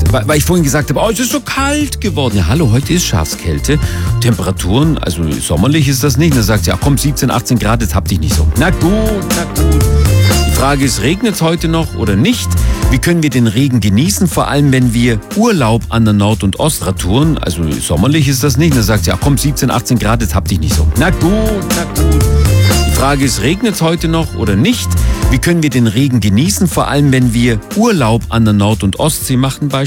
Weil ich vorhin gesagt habe, es ist so kalt geworden. Ja, hallo, heute ist Schafskälte. Temperaturen, also sommerlich ist das nicht. Und dann sagt sie, ja komm, 17, 18 Grad, jetzt hab dich nicht so. Na gut. Die Frage ist, regnet es heute noch oder nicht? Wie können wir den Regen genießen, vor allem wenn wir Urlaub an der Nord- und Ostradtouren, also sommerlich ist das nicht. Und dann sagt sie, ja komm, 17, 18 Grad, jetzt hab dich nicht so. Na gut. Die Frage ist, regnet es heute noch oder nicht? Wie können wir den Regen genießen, vor allem wenn wir Urlaub an der Nord- und Ostsee machen beispielsweise?